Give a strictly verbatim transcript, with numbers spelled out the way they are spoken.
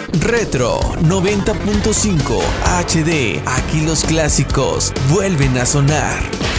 Retro noventa punto cinco H D. Aquí los clásicos vuelven a sonar.